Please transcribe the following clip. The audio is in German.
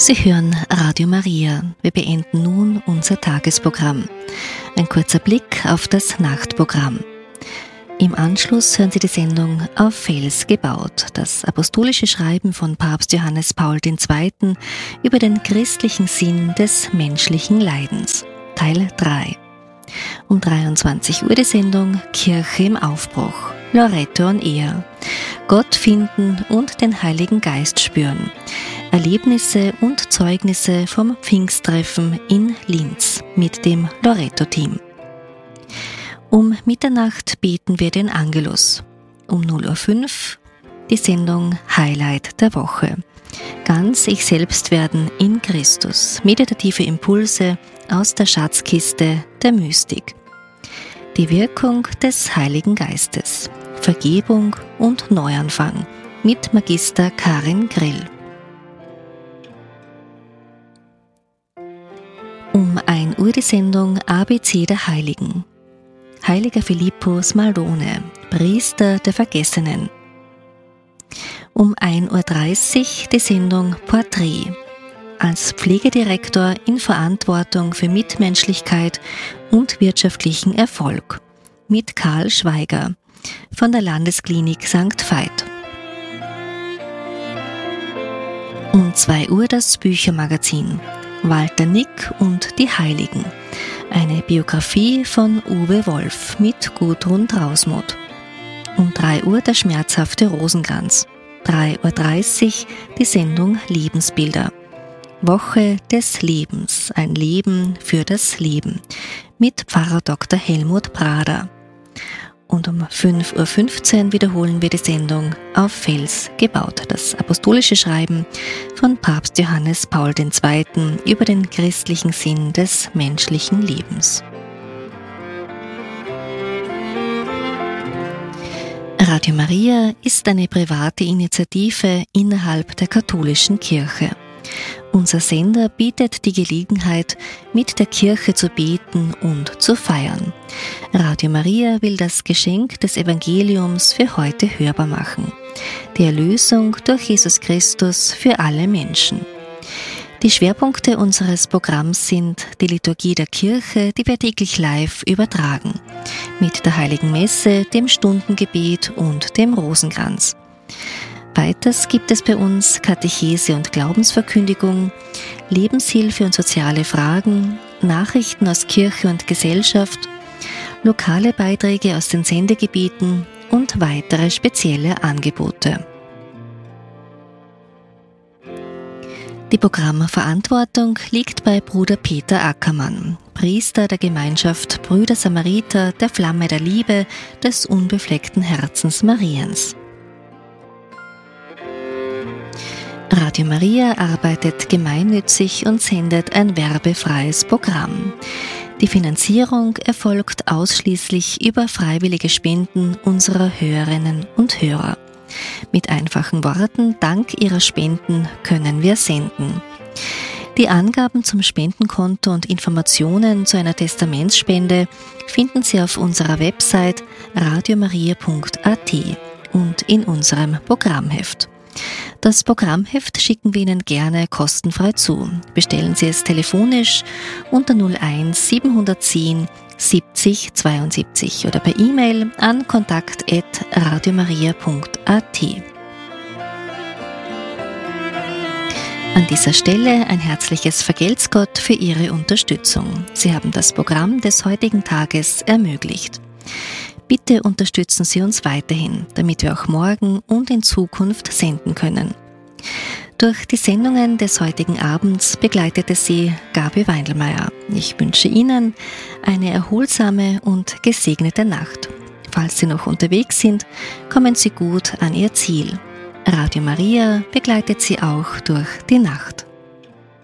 Sie hören Radio Maria. Wir beenden nun unser Tagesprogramm. Ein kurzer Blick auf das Nachtprogramm. Im Anschluss hören Sie die Sendung Auf Fels gebaut, das apostolische Schreiben von Papst Johannes Paul II. Über den christlichen Sinn des menschlichen Leidens, Teil 3. Um 23 Uhr die Sendung Kirche im Aufbruch, Loretto on Air. Gott finden und den Heiligen Geist spüren. Erlebnisse und Zeugnisse vom Pfingsttreffen in Linz mit dem Loretto-Team. Um Mitternacht beten wir den Angelus. Um 0:05 Uhr die Sendung Highlight der Woche. Ganz ich selbst werden in Christus. Meditative Impulse aus der Schatzkiste der Mystik. Die Wirkung des Heiligen Geistes. Vergebung und Neuanfang mit Magister Karin Grill. Um 1 Uhr die Sendung ABC der Heiligen. Heiliger Philippus Malone, Priester der Vergessenen. Um 1:30 Uhr die Sendung Porträt. Als Pflegedirektor in Verantwortung für Mitmenschlichkeit und wirtschaftlichen Erfolg. Mit Karl Schweiger von der Landesklinik St. Veit. Um 2 Uhr das Büchermagazin. Walter Nick und die Heiligen. Eine Biografie von Uwe Wolf mit Gudrun Trausmuth. Um 3 Uhr der schmerzhafte Rosenkranz. 3:30 Uhr die Sendung Lebensbilder. Woche des Lebens, ein Leben für das Leben mit Pfarrer Dr. Helmut Prader. Und um 5:15 Uhr wiederholen wir die Sendung Auf Fels gebaut, das apostolische Schreiben von Papst Johannes Paul II. Über den christlichen Sinn des menschlichen Lebens. Radio Maria ist eine private Initiative innerhalb der katholischen Kirche. Unser Sender bietet die Gelegenheit, mit der Kirche zu beten und zu feiern. Radio Maria will das Geschenk des Evangeliums für heute hörbar machen. Die Erlösung durch Jesus Christus für alle Menschen. Die Schwerpunkte unseres Programms sind die Liturgie der Kirche, die wir täglich live übertragen, mit der Heiligen Messe, dem Stundengebet und dem Rosenkranz. Weiters gibt es bei uns Katechese und Glaubensverkündigung, Lebenshilfe und soziale Fragen, Nachrichten aus Kirche und Gesellschaft, lokale Beiträge aus den Sendegebieten und weitere spezielle Angebote. Die Programmverantwortung liegt bei Bruder Peter Ackermann, Priester der Gemeinschaft Brüder Samariter der Flamme der Liebe des unbefleckten Herzens Mariens. Radio Maria arbeitet gemeinnützig und sendet ein werbefreies Programm. Die Finanzierung erfolgt ausschließlich über freiwillige Spenden unserer Hörerinnen und Hörer. Mit einfachen Worten, dank Ihrer Spenden können wir senden. Die Angaben zum Spendenkonto und Informationen zu einer Testamentsspende finden Sie auf unserer Website radiomaria.at und in unserem Programmheft. Das Programmheft schicken wir Ihnen gerne kostenfrei zu. Bestellen Sie es telefonisch unter 01 710 70 72 oder per E-Mail an kontakt@radiomaria.at. An dieser Stelle ein herzliches Vergelt's Gott für Ihre Unterstützung. Sie haben das Programm des heutigen Tages ermöglicht. Bitte unterstützen Sie uns weiterhin, damit wir auch morgen und in Zukunft senden können. Durch die Sendungen des heutigen Abends begleitete Sie Gabi Weindelmeier. Ich wünsche Ihnen eine erholsame und gesegnete Nacht. Falls Sie noch unterwegs sind, kommen Sie gut an Ihr Ziel. Radio Maria begleitet Sie auch durch die Nacht.